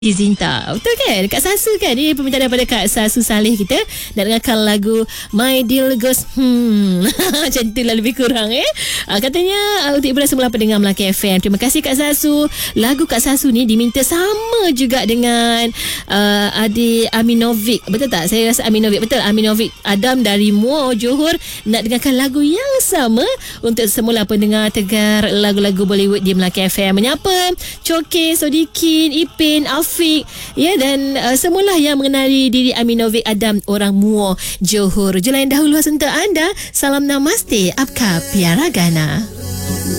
Zinta. Betul kan? Kak Sasu kan? Ini permintaan daripada Kak Sasu Saleh kita. Nak dengarkan lagu My Deal Goes macam itulah lebih kurang katanya untuk ibu dan semua pendengar Melaka FM. Terima kasih Kak Sasu. Lagu Kak Sasu ni diminta sama juga dengan adik Aminovic. Betul tak? Saya rasa Aminovic. Betul, Aminovic Adam dari Muar, Johor. Nak dengarkan lagu yang sama untuk semula pendengar Tegar lagu-lagu Bollywood di Melaka FM. Menyapa Choke, Sodikin, Ipin, Afiq, ya, dan semualah yang mengenali diri Aminovic Adam, orang Muar, Johor. Jelain dahulu sentuh anda. Salam namaste, apka piara gana.